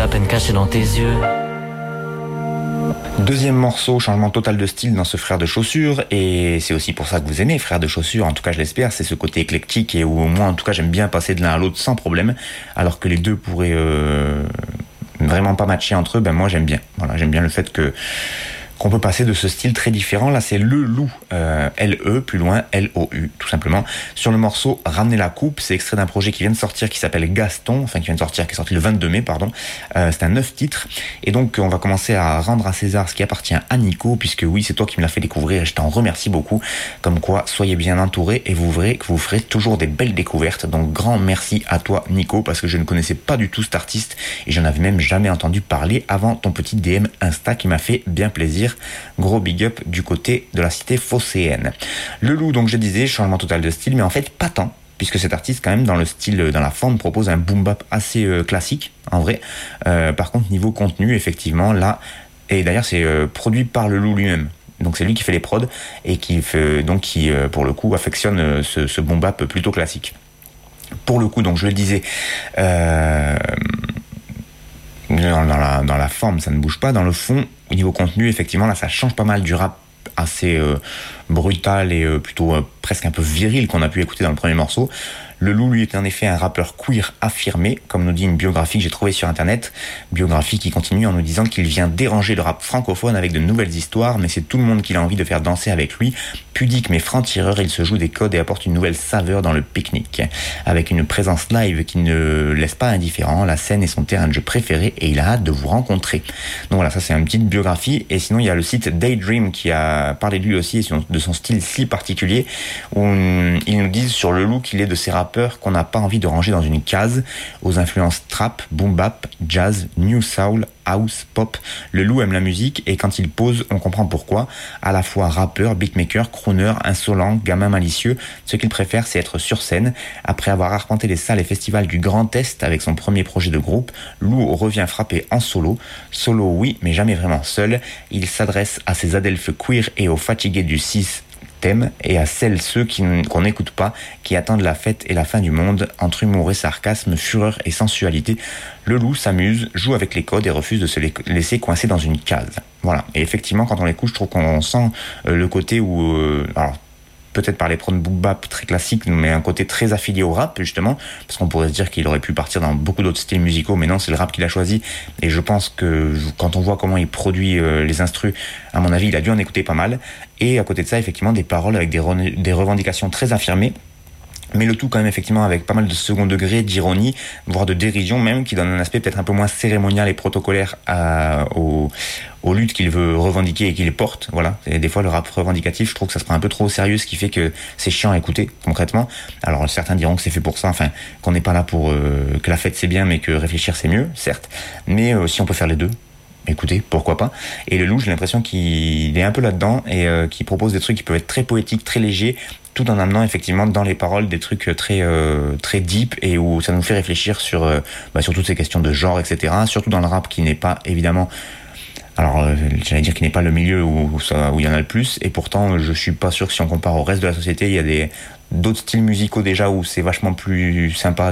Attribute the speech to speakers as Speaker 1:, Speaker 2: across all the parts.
Speaker 1: la peine cachée dans tes yeux.
Speaker 2: Deuxième morceau, changement total de style dans ce Frères de Chaussures, et c'est aussi pour ça que vous aimez Frères de Chaussures, en tout cas je l'espère, c'est ce côté éclectique et où au moins en tout cas j'aime bien passer de l'un à l'autre sans problème, alors que les deux pourraient vraiment pas matcher entre eux, ben moi j'aime bien. Voilà, j'aime bien le fait qu'on peut passer de ce style très différent. Là, c'est Le Loup, L-E, plus loin, L-O-U, tout simplement. Sur le morceau Ramener la coupe, c'est extrait d'un projet qui vient de sortir, qui s'appelle Gaston, qui est sorti le 22 mai, pardon. C'est un 9 titres. Et donc, on va commencer à rendre à César ce qui appartient à Nico, puisque oui, c'est toi qui me l'as fait découvrir et je t'en remercie beaucoup. Comme quoi, soyez bien entourés et vous verrez que vous ferez toujours des belles découvertes. Donc, grand merci à toi, Nico, parce que je ne connaissais pas du tout cet artiste et j'en avais même jamais entendu parler avant ton petit DM Insta qui m'a fait bien plaisir. Gros big up du côté de la cité phocéenne. Le Loup, donc je disais, changement total de style, mais en fait pas tant, puisque cet artiste quand même dans le style, dans la forme, propose un boom bap assez classique, en vrai. Par contre niveau contenu, effectivement, là, et d'ailleurs c'est produit par Le Loup lui-même. Donc c'est lui qui fait les prods et qui pour le coup affectionne ce boom bap plutôt classique. Pour le coup, donc je le disais, dans la forme ça ne bouge pas, dans le fond au niveau contenu effectivement là ça change pas mal du rap assez brutal et plutôt presque un peu viril qu'on a pu écouter dans le premier morceau. Le Loup, lui, est en effet un rappeur queer affirmé, comme nous dit une biographie que j'ai trouvée sur internet, biographie qui continue en nous disant qu'il vient déranger le rap francophone avec de nouvelles histoires, mais c'est tout le monde qu'il a envie de faire danser avec lui. Pudique mais franc-tireur, il se joue des codes et apporte une nouvelle saveur dans le pique-nique. Avec une présence live qui ne laisse pas indifférent, la scène est son terrain de jeu préféré et il a hâte de vous rencontrer. Donc voilà, ça c'est une petite biographie. Et sinon il y a le site Daydream qui a parlé de lui aussi et de son style si particulier, où ils nous disent sur Le Loup qu'il est de ces rappeurs qu'on n'a pas envie de ranger dans une case, aux influences trap, boom bap, jazz, new soul, house, pop. Le Loup aime la musique et quand il pose, on comprend pourquoi. À la fois rappeur, beatmaker, crooner, insolent, gamin malicieux, ce qu'il préfère c'est être sur scène. Après avoir arpenté les salles et festivals du Grand Est avec son premier projet de groupe, Loup revient frapper en solo. Solo oui, mais jamais vraiment seul. Il s'adresse à ses adelphes queer et aux fatigués du 6 et à ceux qu'on n'écoute pas, qui attendent la fête et la fin du monde, entre humour et sarcasme, fureur et sensualité. Le Loup s'amuse, joue avec les codes et refuse de se laisser coincer dans une case. Voilà. Et effectivement, quand on l'écoute, je trouve qu'on sent le côté où... alors, peut-être par les prods boom bap très classiques, mais un côté très affilié au rap, justement, parce qu'on pourrait se dire qu'il aurait pu partir dans beaucoup d'autres styles musicaux, mais non, c'est le rap qu'il a choisi, et je pense que quand on voit comment il produit les instrus, à mon avis, il a dû en écouter pas mal, et à côté de ça, effectivement, des paroles avec des revendications très affirmées, mais le tout quand même effectivement avec pas mal de second degré, d'ironie, voire de dérision même, qui donne un aspect peut-être un peu moins cérémonial et protocolaire aux luttes qu'il veut revendiquer et qu'il porte. Voilà. Et des fois le rap revendicatif, je trouve que ça se prend un peu trop au sérieux, ce qui fait que c'est chiant à écouter concrètement. Alors certains diront que c'est fait pour ça, enfin qu'on n'est pas là pour que la fête c'est bien, mais que réfléchir c'est mieux, certes. Mais si on peut faire les deux, écoutez, pourquoi pas. Et Le Loup, j'ai l'impression qu'il est un peu là-dedans et qu'il propose des trucs qui peuvent être très poétiques, très légers, tout en amenant effectivement dans les paroles des trucs très deep et où ça nous fait réfléchir sur toutes ces questions de genre, etc. Surtout dans le rap qui n'est pas évidemment... Alors, j'allais dire qu'il n'est pas le milieu où il y en a le plus, et pourtant, je suis pas sûr que si on compare au reste de la société, il y a d'autres styles musicaux déjà où c'est vachement plus sympa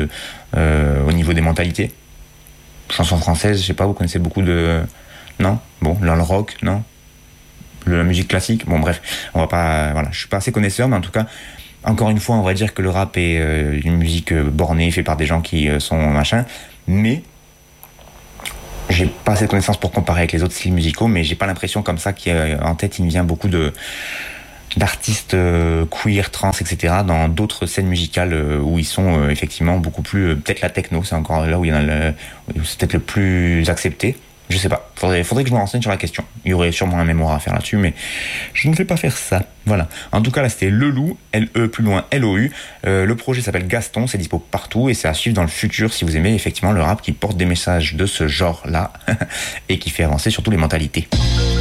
Speaker 2: au niveau des mentalités. Chanson française, je sais pas, vous connaissez beaucoup de... Non ? Bon, là, le rock, non ? La musique classique, bon bref, on va pas... Voilà, je suis pas assez connaisseur, mais en tout cas, encore une fois, on va dire que le rap est une musique bornée, fait par des gens qui sont machin, mais j'ai pas assez de connaissances pour comparer avec les autres styles musicaux, mais j'ai pas l'impression comme ça qu'en tête, il me vient beaucoup d'artistes queer, trans, etc. dans d'autres scènes musicales où ils sont effectivement beaucoup plus... peut-être la techno, c'est encore là où il y en a c'est peut-être le plus accepté. Je sais pas, faudrait que je me renseigne sur la question. Il y aurait sûrement un mémoire à faire là-dessus, mais je ne vais pas faire ça. Voilà. En tout cas, là, c'était Le Loup, L-E plus loin L-O-U. Le projet s'appelle Gaston, c'est dispo partout et c'est à suivre dans le futur si vous aimez effectivement le rap qui porte des messages de ce genre-là et qui fait avancer surtout les mentalités.